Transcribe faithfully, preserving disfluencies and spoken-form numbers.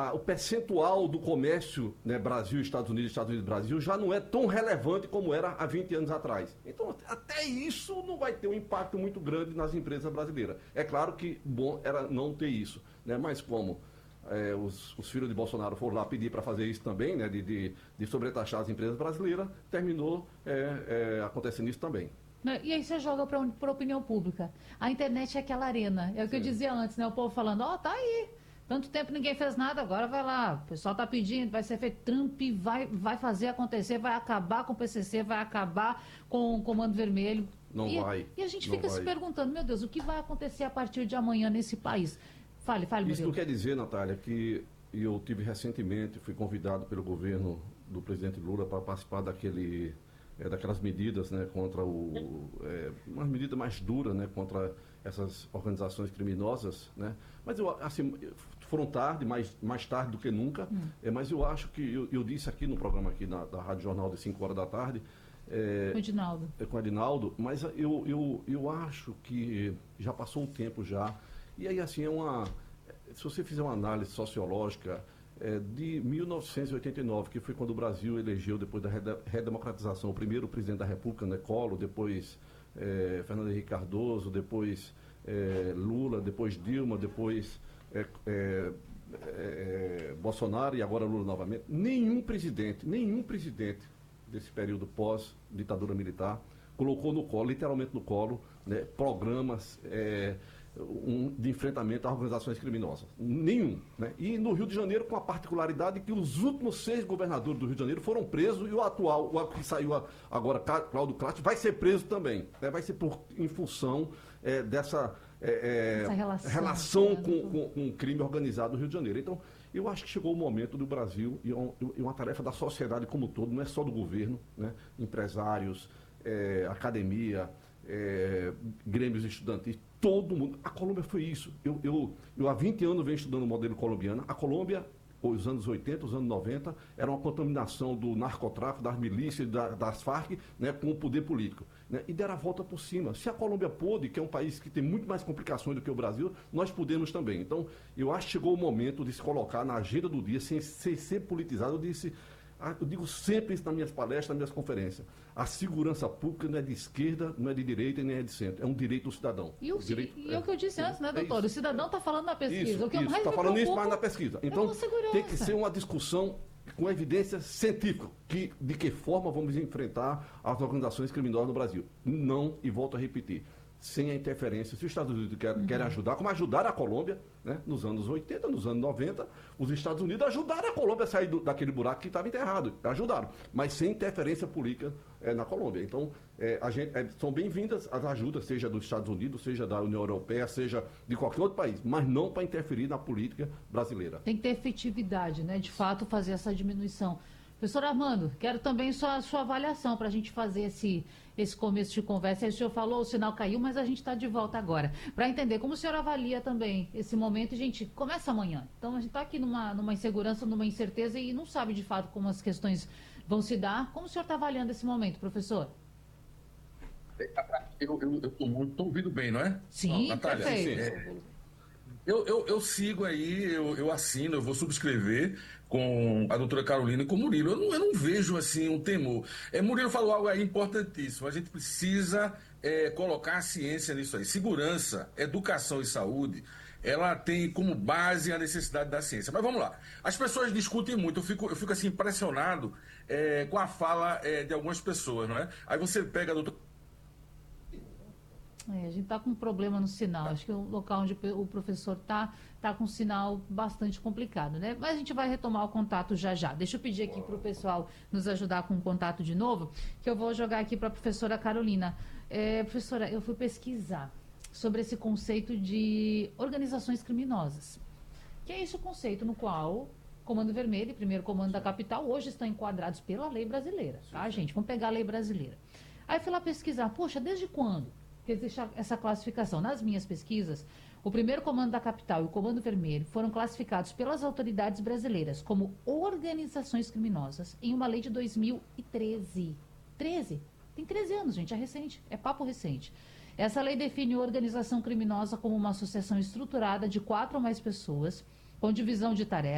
a, o percentual do comércio, né, Brasil, Estados Unidos, Estados Unidos, Brasil, já não é tão relevante como era há vinte anos atrás. Então, até isso não vai ter um impacto muito grande nas empresas brasileiras. É claro que bom era não ter isso, né? Mas como é, os, os filhos de Bolsonaro foram lá pedir para fazer isso também, né, de, de, de sobretaxar as empresas brasileiras, terminou é, é, acontecendo isso também. E aí você joga para a opinião pública. A internet é aquela arena. É o que Sim. eu dizia antes, né? O povo falando, ó, oh, tá aí. Tanto tempo ninguém fez nada, agora vai lá. O pessoal tá pedindo, vai ser feito. Trump vai, vai fazer acontecer, vai acabar com o P C C, vai acabar com o Comando Vermelho. Não e, vai. E a gente não fica vai. se perguntando, meu Deus, o que vai acontecer a partir de amanhã nesse país? Fale, fale, Murilo. Isso não quer dizer, Natália, que eu tive recentemente, fui convidado pelo governo do presidente Lula para participar daquele... É, daquelas medidas, né, contra o... É, uma medida mais dura, né, contra essas organizações criminosas, né? Mas, eu, assim, foram tarde, mais, mais tarde do que nunca, hum. é, mas eu acho que... Eu, eu disse aqui no programa aqui na, da Rádio Jornal de cinco horas da tarde... É, com o Edinaldo. É, com o Edinaldo, mas eu, eu, eu acho que já passou um tempo já, e aí, assim, é uma... Se você fizer uma análise sociológica... É, de mil novecentos e oitenta e nove, que foi quando o Brasil elegeu, depois da redemocratização, o primeiro presidente da República, né, Collor, depois é, Fernando Henrique Cardoso, depois é, Lula, depois Dilma, depois é, é, é, Bolsonaro e agora Lula novamente. Nenhum presidente, nenhum presidente desse período pós-ditadura militar colocou no colo, literalmente no colo, né, programas... É, Um, de enfrentamento a organizações criminosas. Nenhum. Né? E no Rio de Janeiro, com a particularidade que os últimos seis governadores do Rio de Janeiro foram presos e o atual, o que saiu agora, Cláudio Castro, vai ser preso também. Né? Vai ser por, em função é, dessa é, Essa relação, relação né? com, com, com o crime organizado no Rio de Janeiro. Então, eu acho que chegou o momento do Brasil, e um, uma tarefa da sociedade como um todo, não é só do governo, né? Empresários, é, academia, é, grêmios estudantis, todo mundo. A Colômbia foi isso. Eu, eu, eu há vinte anos venho estudando o modelo colombiano. A Colômbia, os anos oitenta, os anos noventa, era uma contaminação do narcotráfico, das milícias, da, das Farc, né, com o poder político. Né, e deram a volta por cima. Se a Colômbia pôde, que é um país que tem muito mais complicações do que o Brasil, nós podemos também. Então, eu acho que chegou o momento de se colocar na agenda do dia, sem, sem ser politizado. Eu disse... Eu digo sempre isso nas minhas palestras, nas minhas conferências. A segurança pública não é de esquerda, não é de direita e nem é de centro. É um direito do cidadão. E o, o, direito, e é, o que eu disse antes, né, doutor? É o cidadão está falando na pesquisa. Isso, o que eu isso, mais está me falando isso preocupa mais na pesquisa. Então, é tem que ser uma discussão com evidência científica. Que, de que forma vamos enfrentar as organizações criminosas no Brasil. Não, e volto a repetir, sem a interferência. Se os Estados Unidos querem, uhum. querem ajudar, como ajudaram a Colômbia, né, nos anos oitenta, nos anos noventa, os Estados Unidos ajudaram a Colômbia a sair do, daquele buraco que estava enterrado. Ajudaram, mas sem interferência política é, na Colômbia. Então, é, a gente, é, são bem-vindas as ajudas, seja dos Estados Unidos, seja da União Europeia, seja de qualquer outro país, mas não para interferir na política brasileira. Tem que ter efetividade, né? De fato, fazer essa diminuição. Professor Armando, quero também sua, sua avaliação para a gente fazer esse, esse começo de conversa. Aí o senhor falou, o sinal caiu, mas a gente está de volta agora. Para entender como o senhor avalia também esse momento, e, gente, começa amanhã. Então, a gente está aqui numa, numa insegurança, numa incerteza e não sabe de fato como as questões vão se dar. Como o senhor está avaliando esse momento, professor? Eu estou muito ouvindo bem, não é? Sim, não, Natália, perfeito. É, eu, eu, eu sigo aí, eu, eu assino, eu vou subscrever com a doutora Carolina e com o Murilo. Eu não, eu não vejo assim um temor. É, Murilo falou algo aí importantíssimo. A gente precisa é, colocar a ciência nisso aí. Segurança, educação e saúde, ela tem como base a necessidade da ciência. Mas vamos lá. As pessoas discutem muito. Eu fico, eu fico assim impressionado é, com a fala é, de algumas pessoas, não é? Aí você pega a doutora... É, a gente está com um problema no sinal. Acho que o local onde o professor está está com um sinal bastante complicado, né? Mas a gente vai retomar o contato já já. Deixa eu pedir aqui para o pessoal nos ajudar com o contato de novo, que eu vou jogar aqui para a professora Carolina. É, professora, eu fui pesquisar sobre esse conceito de organizações criminosas. Que é esse o conceito no qual Comando Vermelho e Primeiro Comando da Capital hoje estão enquadrados pela lei brasileira, tá, gente? Vamos pegar a lei brasileira. Aí eu fui lá pesquisar, poxa, desde quando que existe essa classificação? Nas minhas pesquisas, o Primeiro Comando da Capital e o Comando Vermelho foram classificados pelas autoridades brasileiras como organizações criminosas em uma lei de dois mil e treze. treze? Tem treze anos, gente, é recente, é papo recente. Essa lei define organização criminosa como uma associação estruturada de quatro ou mais pessoas, com divisão de tarefas,